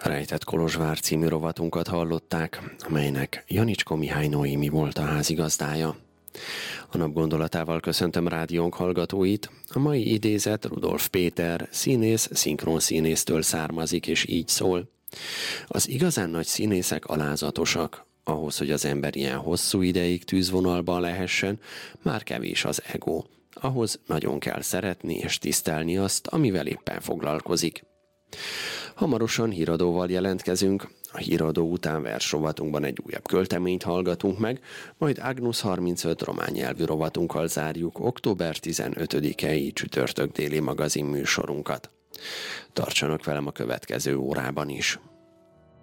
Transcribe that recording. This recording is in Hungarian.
Rejtett Kolozsvár című rovatunkat hallották, amelynek Janicska Mihály Noémi volt a házigazdája. A nap gondolatával köszöntöm rádiónk hallgatóit. A mai idézet Rudolf Péter, színész, szinkronszínésztől származik, és így szól. Az igazán nagy színészek alázatosak. Ahhoz, hogy az ember ilyen hosszú ideig tűzvonalban lehessen, már kevés az ego. Ahhoz nagyon kell szeretni és tisztelni azt, amivel éppen foglalkozik. Hamarosan híradóval jelentkezünk, a híradó után versrovatunkban egy újabb költeményt hallgatunk meg, majd Agnus 35 román nyelvű rovatunkkal zárjuk október 15-i csütörtök déli magazin műsorunkat. Tartsanak velem a következő órában is!